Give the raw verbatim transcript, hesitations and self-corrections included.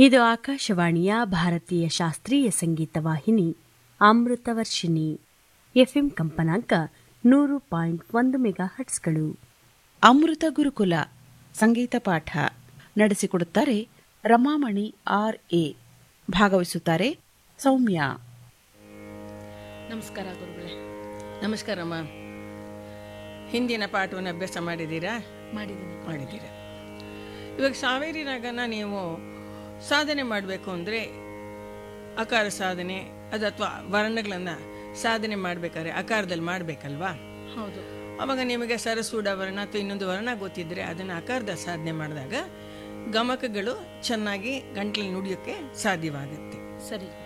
ಇದು ಆಕಾಶವಾಣಿಯ ಭಾರತೀಯ ಶಾಸ್ತ್ರೀಯ ಸಂಗೀತ ವಾಹಿನಿ ಅಮೃತವರ್ಷಿಣಿ. ಎಫ್ಎಂ ಕಂಪನಾಂಕ ನೂರು ಪಾಯಿಂಟ್ ಒಂದು ಮೆಗಾ ಹಟ್ಸ್ಗಳು. ಅಮೃತ ಗುರುಕುಲ ಸಂಗೀತ ಪಾಠ ನಡೆಸಿಕೊಡುತ್ತಾರೆ ರಮಾಮಣಿ ಆರ್ ಎ. ಭಾಗವಹಿಸುತ್ತಾರೆ ಸೌಮ್ಯ. ನಮಸ್ಕಾರ ಗುರುಗಳೇ. ನಮಸ್ಕಾರಮ್ಮ. ಹಿಂದಿನ ಪಾಠವನ್ನು ಅಭ್ಯಾಸ ಮಾಡಿದ್ದೀರಾ? ಮಾಡಿದ್ದೀನಿ ಮಾಡಿದ್ದೀರಾ. ಇವಾಗ ಸಾವೇರಿ ರಾಗನ ನೀವು ಸಾಧನೆ ಮಾಡಬೇಕು ಅಂದರೆ ಅಕಾರ ಸಾಧನೆ ಅದು ಅಥವಾ ವರ್ಣಗಳನ್ನು ಸಾಧನೆ ಮಾಡಬೇಕಾದ್ರೆ ಅಕಾರದಲ್ಲಿ ಮಾಡಬೇಕಲ್ವಾ? ಹೌದು. ಆವಾಗ ನಿಮಗೆ ಸರಸೂಡ ವರ್ಣ ಅಥವಾ ಇನ್ನೊಂದು ವರ್ಣ ಗೊತ್ತಿದ್ದರೆ ಅದನ್ನು ಅಕಾರದ ಸಾಧನೆ ಮಾಡಿದಾಗ ಗಮಕಗಳು ಚೆನ್ನಾಗಿ ಗಂಟಲಲ್ಲಿ ನುಡಿಯೋಕ್ಕೆ ಸಾಧ್ಯವಾಗುತ್ತೆ. ಸರಿ.